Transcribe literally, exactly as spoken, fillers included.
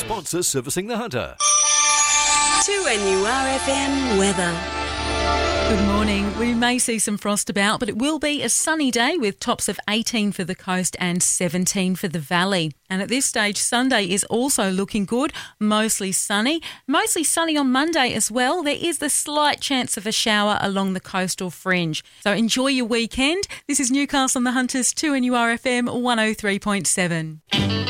sponsor servicing the Hunter. two N U R F M weather. Good morning. We may see some frost about, but it will be a sunny day with tops of eighteen for the coast and seventeen for the valley. And at this stage, Sunday is also looking good, mostly sunny. Mostly sunny on Monday as well. There is the slight chance of a shower along the coastal fringe. So enjoy your weekend. This is Newcastle on the Hunters, two N U R F M one oh three point seven.